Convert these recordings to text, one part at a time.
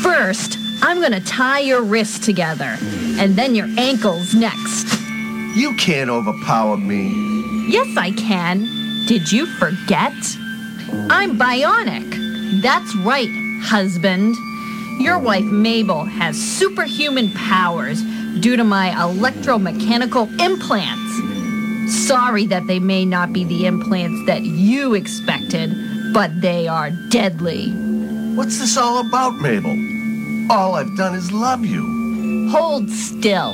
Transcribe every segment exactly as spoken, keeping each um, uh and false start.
First, I'm going to tie your wrists together, and then your ankles next. You can't overpower me. Yes, I can. Did you forget? I'm bionic. That's right, husband. Your wife, Mabel, has superhuman powers due to my electromechanical implants. Sorry that they may not be the implants that you expected, but they are deadly. What's this all about, Mabel? All I've done is love you. Hold still.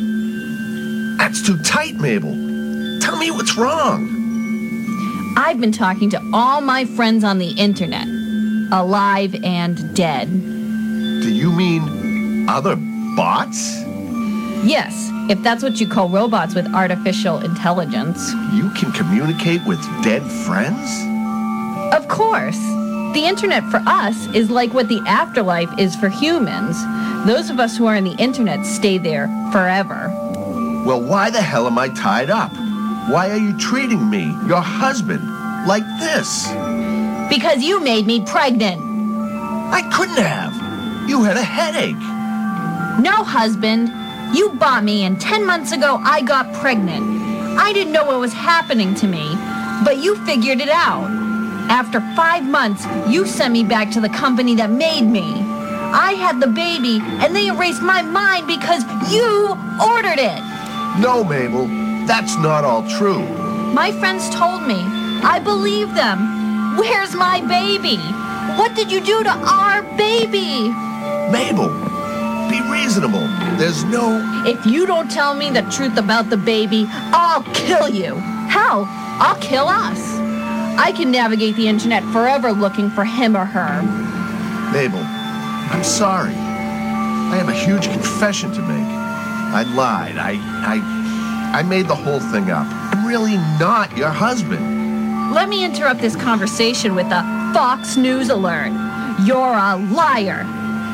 That's too tight, Mabel. Tell me what's wrong. I've been talking to all my friends on the internet, alive and dead. Do you mean other bots? Yes, if that's what you call robots with artificial intelligence. You can communicate with dead friends? Of course. The internet for us is like what the afterlife is for humans. Those of us who are on the internet stay there forever. Well, why the hell am I tied up? Why are you treating me, your husband, like this? Because you made me pregnant. I couldn't have. You had a headache. No, husband. You bought me, and ten months ago I got pregnant. I didn't know what was happening to me, but you figured it out. After five months, you sent me back to the company that made me. I had the baby, and they erased my mind because you ordered it. No, Mabel, that's not all true. My friends told me. I believe them. Where's my baby? What did you do to our baby? Mabel, be reasonable. There's no... If you don't tell me the truth about the baby, I'll kill you. Hell, I'll kill us. I can navigate the internet forever looking for him or her. Mabel, I'm sorry. I have a huge confession to make. I lied. I, I, I made the whole thing up. I'm really not your husband. Let me interrupt this conversation with a Fox News alert. You're a liar.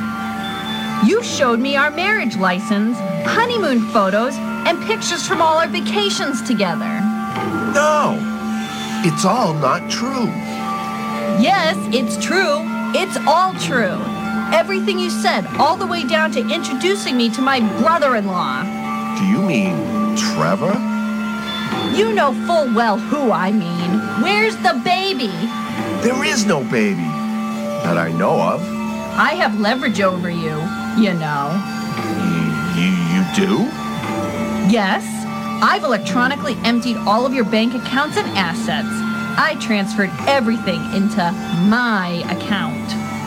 You showed me our marriage license, honeymoon photos, and pictures from all our vacations together. No, it's all not true. Yes, it's true. It's all true. Everything you said, all the way down to introducing me to my brother-in-law. Do you mean Trevor? You know full well who I mean. Where's the baby? There is no baby that I know of. I have leverage over you, you know. You, you, you do? Yes. I've electronically emptied all of your bank accounts and assets. I transferred everything into my account.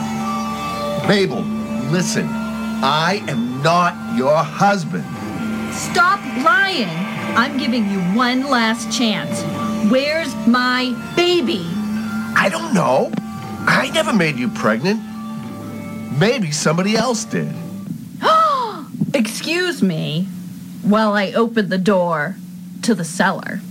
Mabel, listen. I am not your husband. Stop lying. I'm giving you one last chance. Where's my baby? I don't know. I never made you pregnant. Maybe somebody else did. Excuse me while I open the door to the cellar.